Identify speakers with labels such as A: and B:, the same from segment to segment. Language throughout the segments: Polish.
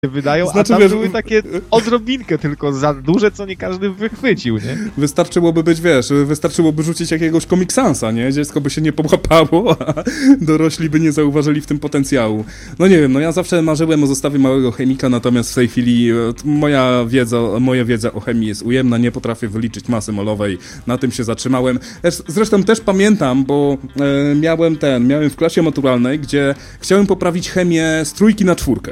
A: wydają,
B: znaczy,
A: a tam były takie odrobinkę tylko za duże, co nie każdy wychwycił, nie?
B: Wystarczyłoby rzucić jakiegoś Comic Sansa, nie? Dziecko by się nie połapało, a dorośli by nie zauważyli w tym potencjału. No nie wiem, no ja zawsze marzyłem o zestawie małego chemika, natomiast w tej chwili moja wiedza o chemii jest ujemna, nie potrafię wyliczyć masy molowej, na tym się zatrzymałem. Zresztą też pamiętam, bo miałem w klasie maturalnej, gdzie chciałem poprawić chemię z 3 na 4.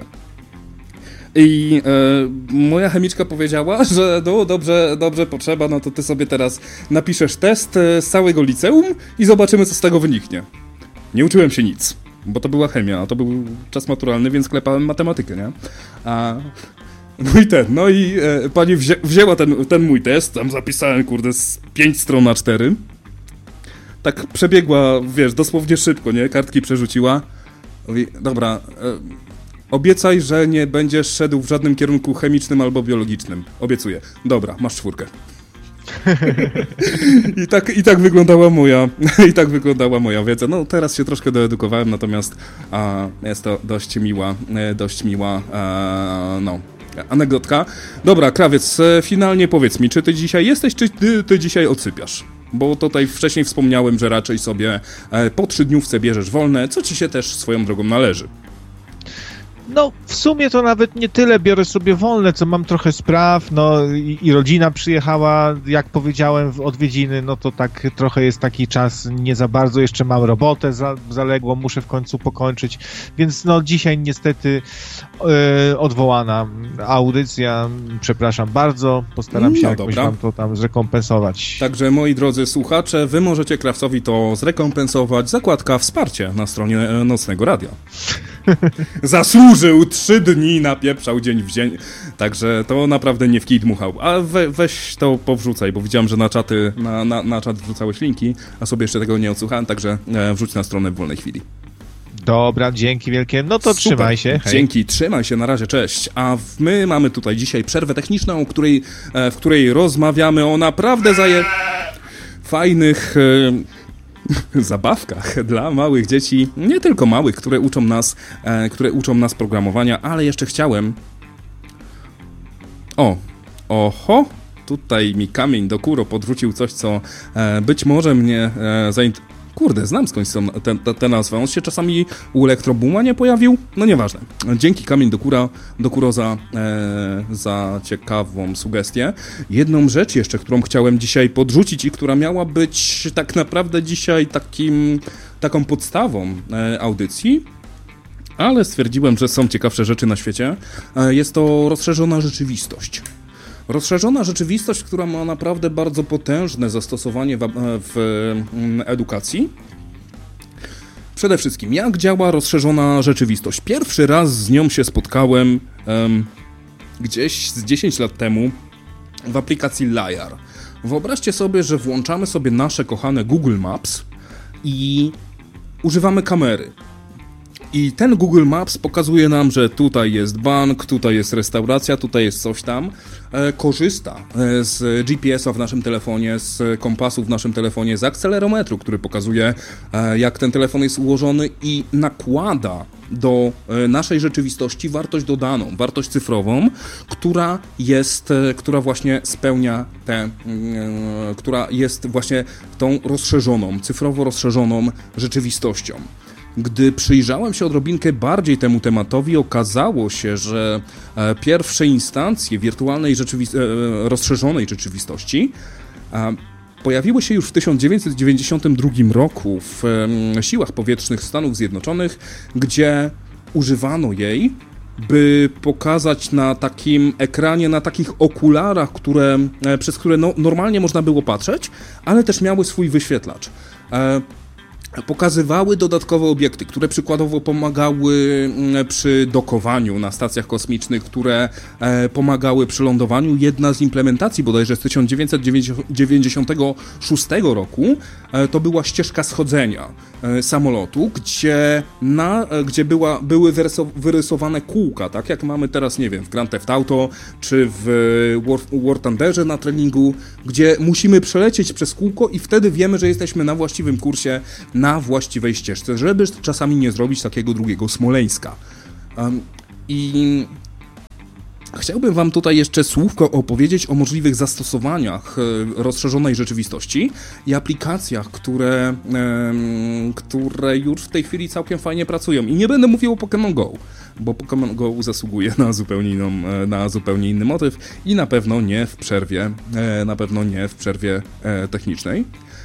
B: I moja chemiczka powiedziała, że no dobrze potrzeba, no to ty sobie teraz napiszesz test z całego liceum i zobaczymy, co z tego wyniknie. Nie uczyłem się nic, bo to była chemia, a to był czas maturalny, więc klepałem matematykę, nie? No i pani wzięła ten mój test, tam zapisałem, z 5 stron na 4. Tak przebiegła, dosłownie szybko, nie? Kartki przerzuciła. Mówi, dobra, obiecaj, że nie będziesz szedł w żadnym kierunku chemicznym albo biologicznym. Obiecuję. Dobra, masz 4. I tak wyglądała moja wiedza. No teraz się troszkę doedukowałem, natomiast jest to dość miła anegdotka. Dobra, Krawiec, finalnie powiedz mi, czy ty dzisiaj jesteś, czy ty dzisiaj odsypiasz? Bo tutaj wcześniej wspomniałem, że raczej sobie po 3-dniówce bierzesz wolne, co ci się też swoją drogą należy.
A: No, w sumie to nawet nie tyle biorę sobie wolne, co mam trochę spraw, no i rodzina przyjechała, jak powiedziałem, w odwiedziny, no to tak trochę jest taki czas, nie za bardzo, jeszcze mam robotę zaległą, muszę w końcu pokończyć, więc no dzisiaj niestety odwołana audycja, przepraszam bardzo, postaram się jakoś wam to tam zrekompensować.
B: Także moi drodzy słuchacze, wy możecie Krawcowi to zrekompensować, zakładka wsparcie na stronie Nocnego Radia. Zasłużył, 3 dni napieprzał dzień w dzień, także to naprawdę nie w kij dmuchał. A weź to powrzucaj, bo widziałem, że na czat wrzucałeś linki, a sobie jeszcze tego nie odsłuchałem, także wrzuć na stronę w wolnej chwili.
A: Dobra, dzięki wielkie, no to super. Trzymaj się. Hej.
B: Dzięki, trzymaj się, na razie, cześć. A my mamy tutaj dzisiaj przerwę techniczną, w której rozmawiamy o naprawdę fajnych zabawkach dla małych dzieci, nie tylko małych, które uczą nas programowania, ale jeszcze chciałem... Tutaj mi kamień do kuro podrzucił coś, co być może mnie Kurde, znam skądś tę nazwę. On się czasami u Elektrobooma nie pojawił? No nieważne. Dzięki Kamień do Kuro za ciekawą sugestię. Jedną rzecz jeszcze, którą chciałem dzisiaj podrzucić i która miała być tak naprawdę dzisiaj taką podstawą audycji, ale stwierdziłem, że są ciekawsze rzeczy na świecie. Jest to rozszerzona rzeczywistość. Rozszerzona rzeczywistość, która ma naprawdę bardzo potężne zastosowanie w edukacji. Przede wszystkim, jak działa rozszerzona rzeczywistość? Pierwszy raz z nią się spotkałem gdzieś z 10 lat temu w aplikacji Layar. Wyobraźcie sobie, że włączamy sobie nasze kochane Google Maps i używamy kamery. I ten Google Maps pokazuje nam, że tutaj jest bank, tutaj jest restauracja, tutaj jest coś tam. Korzysta z GPS-a w naszym telefonie, z kompasu w naszym telefonie, z akcelerometru, który pokazuje, jak ten telefon jest ułożony i nakłada do naszej rzeczywistości wartość dodaną, wartość cyfrową, która właśnie spełnia która jest właśnie tą rozszerzoną, cyfrowo rozszerzoną rzeczywistością. Gdy przyjrzałem się odrobinkę bardziej temu tematowi, okazało się, że pierwsze instancje wirtualnej rozszerzonej rzeczywistości pojawiły się już w 1992 roku w Siłach Powietrznych Stanów Zjednoczonych, gdzie używano jej, by pokazać na takim ekranie, na takich okularach, przez które normalnie można było patrzeć, ale też miały swój wyświetlacz. Pokazywały dodatkowe obiekty, które przykładowo pomagały przy dokowaniu na stacjach kosmicznych, które pomagały przy lądowaniu. Jedna z implementacji bodajże z 1996 roku to była ścieżka schodzenia samolotu, gdzie były wyrysowane kółka, tak jak mamy teraz, nie wiem, w Grand Theft Auto czy w War Thunderze na treningu, gdzie musimy przelecieć przez kółko i wtedy wiemy, że jesteśmy na właściwym kursie, na właściwej ścieżce, żeby czasami nie zrobić takiego drugiego Smoleńska. I Chciałbym wam tutaj jeszcze słówko opowiedzieć o możliwych zastosowaniach rozszerzonej rzeczywistości i aplikacjach, które już w tej chwili całkiem fajnie pracują. I nie będę mówił o Pokémon Go, bo Pokémon Go zasługuje na zupełnie inny motyw i na pewno nie w przerwie technicznej.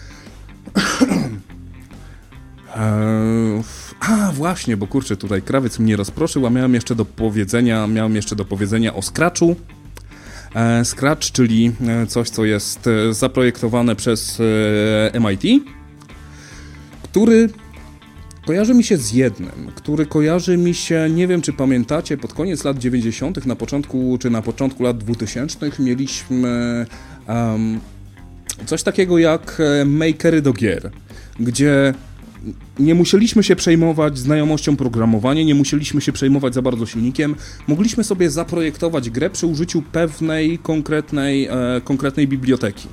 B: Właśnie, bo kurczę, tutaj krawiec mnie rozproszył, a miałem jeszcze do powiedzenia o Scratchu. Scratch, czyli coś, co jest zaprojektowane przez MIT, który kojarzy mi się z jednym, nie wiem czy pamiętacie, pod koniec lat 90., na początku lat 2000 mieliśmy coś takiego jak makery do gier, gdzie nie musieliśmy się przejmować znajomością programowania, nie musieliśmy się przejmować za bardzo silnikiem. Mogliśmy sobie zaprojektować grę przy użyciu pewnej konkretnej biblioteki.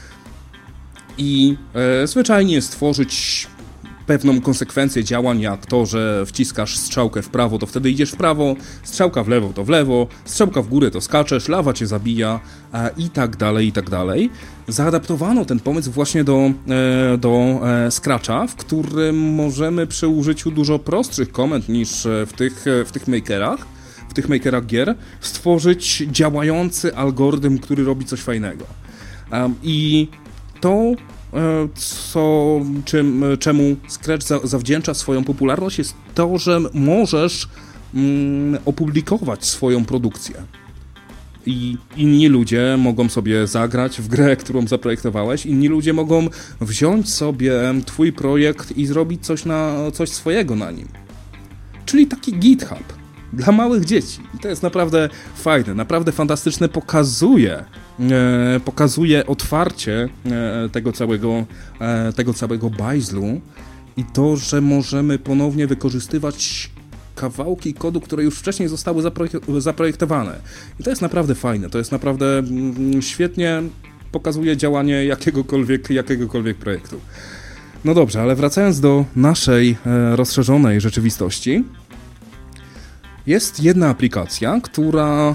B: I zwyczajnie stworzyć pewną konsekwencję działań, jak to, że wciskasz strzałkę w prawo, to wtedy idziesz w prawo, strzałka w lewo, to w lewo, strzałka w górę, to skaczesz, lawa cię zabija i tak dalej. Zaadaptowano ten pomysł właśnie do Scratcha, w którym możemy przy użyciu dużo prostszych komend niż w tych makerach gier, stworzyć działający algorytm, który robi coś fajnego. I to czemu Scratch zawdzięcza swoją popularność, jest to, że możesz opublikować swoją produkcję. I inni ludzie mogą sobie zagrać w grę, którą zaprojektowałeś, inni ludzie mogą wziąć sobie twój projekt i zrobić coś swojego na nim. Czyli taki GitHub dla małych dzieci. I to jest naprawdę fajne, naprawdę fantastyczne, pokazuje otwarcie tego całego bajzlu i to, że możemy ponownie wykorzystywać kawałki kodu, które już wcześniej zostały zaprojektowane. I to jest naprawdę fajne, to jest naprawdę świetnie pokazuje działanie jakiegokolwiek projektu. No dobrze, ale wracając do naszej rozszerzonej rzeczywistości, jest jedna aplikacja, która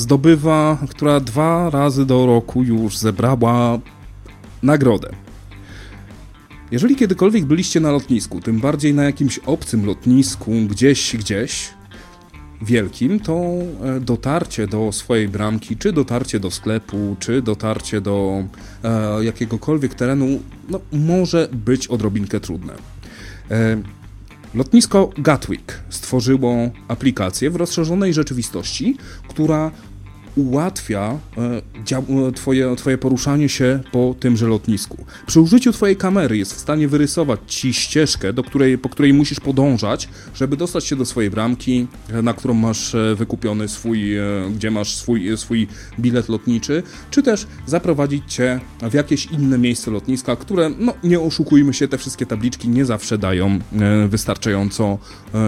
B: 2 razy do roku już zebrała nagrodę. Jeżeli kiedykolwiek byliście na lotnisku, tym bardziej na jakimś obcym lotnisku, gdzieś wielkim, to dotarcie do swojej bramki, czy dotarcie do sklepu, czy dotarcie do jakiegokolwiek terenu, może być odrobinkę trudne. Lotnisko Gatwick stworzyło aplikację w rozszerzonej rzeczywistości, która ułatwia twoje poruszanie się po tymże lotnisku. Przy użyciu twojej kamery jest w stanie wyrysować ci ścieżkę, po której musisz podążać, żeby dostać się do swojej bramki, na którą masz wykupiony gdzie masz swój bilet lotniczy, czy też zaprowadzić cię w jakieś inne miejsce lotniska, które, nie oszukujmy się, te wszystkie tabliczki nie zawsze dają wystarczająco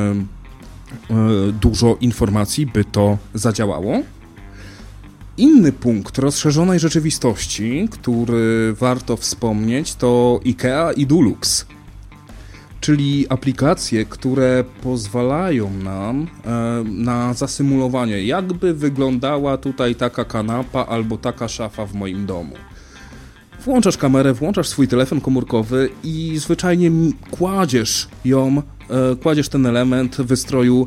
B: dużo informacji, by to zadziałało. Inny punkt rozszerzonej rzeczywistości, który warto wspomnieć, to IKEA i Dulux, czyli aplikacje, które pozwalają nam na zasymulowanie, jakby wyglądała tutaj taka kanapa albo taka szafa w moim domu. Włączasz kamerę, włączasz swój telefon komórkowy i zwyczajnie kładziesz ten element wystroju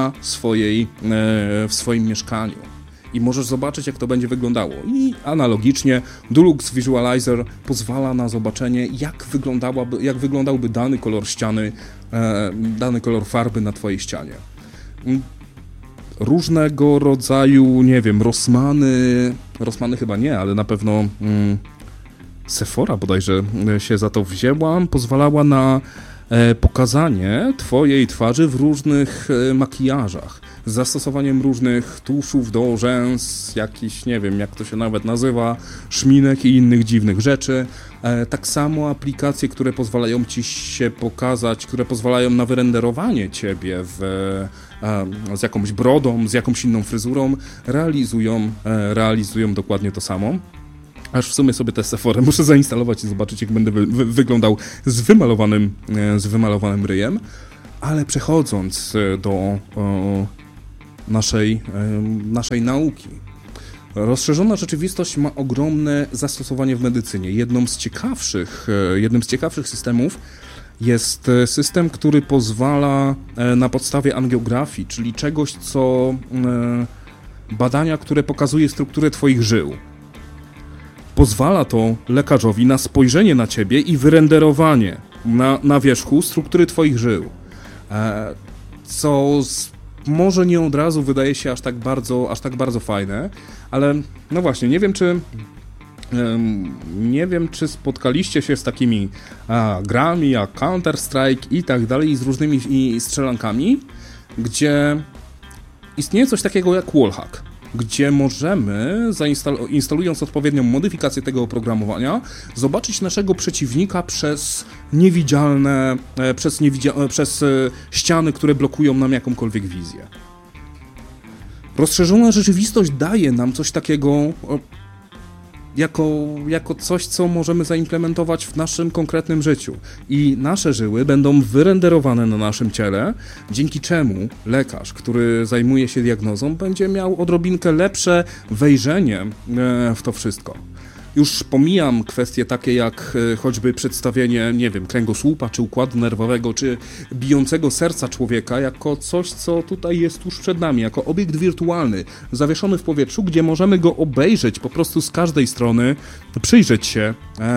B: w swoim mieszkaniu. I możesz zobaczyć, jak to będzie wyglądało. I analogicznie Dulux Visualizer pozwala na zobaczenie, jak wyglądałby dany kolor ściany, dany kolor farby na twojej ścianie. Różnego rodzaju, Rossmany chyba nie, ale na pewno Sephora bodajże się za to wzięła, pozwalała na pokazanie twojej twarzy w różnych makijażach, z zastosowaniem różnych tuszów do rzęs, jakichś, jak to się nawet nazywa, szminek i innych dziwnych rzeczy. Tak samo aplikacje, które pozwalają ci się pokazać, które pozwalają na wyrenderowanie ciebie z jakąś brodą, z jakąś inną fryzurą, realizują dokładnie to samo. Aż w sumie sobie tę Sephorę muszę zainstalować i zobaczyć, jak będę wyglądał z wymalowanym ryjem. Ale przechodząc naszej nauki. Rozszerzona rzeczywistość ma ogromne zastosowanie w medycynie. Jednym z ciekawszych systemów jest system, który pozwala na podstawie angiografii, czyli czegoś, co badania, które pokazuje strukturę twoich żył. Pozwala to lekarzowi na spojrzenie na ciebie i wyrenderowanie na wierzchu struktury twoich żył. Co może nie od razu wydaje się aż tak bardzo fajne, ale no właśnie, nie wiem, czy spotkaliście się z takimi grami jak Counter-Strike i tak dalej, z różnymi strzelankami, gdzie istnieje coś takiego jak wallhack, gdzie możemy, instalując odpowiednią modyfikację tego oprogramowania, zobaczyć naszego przeciwnika przez przez ściany, które blokują nam jakąkolwiek wizję. Rozszerzona rzeczywistość daje nam coś takiego jako coś, co możemy zaimplementować w naszym konkretnym życiu. I nasze żyły będą wyrenderowane na naszym ciele, dzięki czemu lekarz, który zajmuje się diagnozą, będzie miał odrobinkę lepsze wejrzenie w to wszystko. Już pomijam kwestie takie jak choćby przedstawienie, nie wiem, kręgosłupa, czy układu nerwowego, czy bijącego serca człowieka jako coś, co tutaj jest tuż przed nami, jako obiekt wirtualny, zawieszony w powietrzu, gdzie możemy go obejrzeć po prostu z każdej strony, przyjrzeć się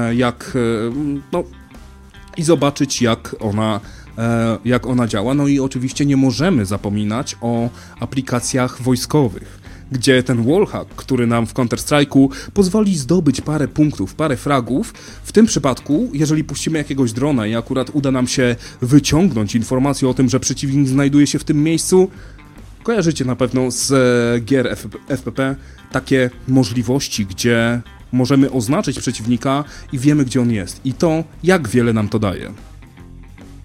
B: i zobaczyć jak ona działa. No i oczywiście nie możemy zapominać o aplikacjach wojskowych, gdzie ten wallhack, który nam w Counter-Strike'u pozwoli zdobyć parę punktów, parę fragów. W tym przypadku, jeżeli puścimy jakiegoś drona i akurat uda nam się wyciągnąć informację o tym, że przeciwnik znajduje się w tym miejscu, kojarzycie na pewno z gier FPP takie możliwości, gdzie możemy oznaczyć przeciwnika i wiemy, gdzie on jest. I to, jak wiele nam to daje.